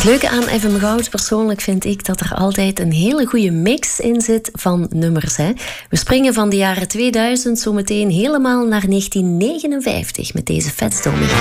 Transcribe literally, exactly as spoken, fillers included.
Het leuke aan F M Goud persoonlijk vind ik dat er altijd een hele goede mix in zit van nummers. Hè. We springen van de jaren tweeduizend zo meteen helemaal naar negentien negenenvijftig met deze Fats Domino.